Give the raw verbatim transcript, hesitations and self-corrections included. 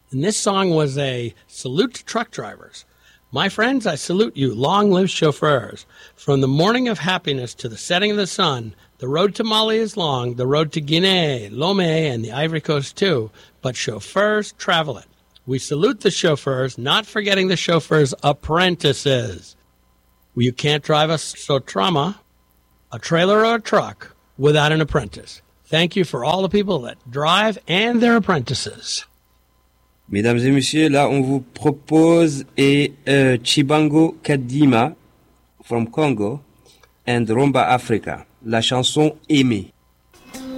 And this song was a salute to truck drivers. My friends, I salute you. Long live chauffeurs. From the morning of happiness to the setting of the sun, the road to Mali is long, the road to Guinea, Lomé, and the Ivory Coast too, but chauffeurs travel it. We salute the chauffeurs, not forgetting the chauffeurs' apprentices. You can't drive a Sotrama, a trailer, or a truck without an apprentice. Thank you for all the people that drive and their apprentices. Mesdames et messieurs, là on vous propose a uh, Chibango Kadima from Congo and Rumba Africa, la chanson Aimée.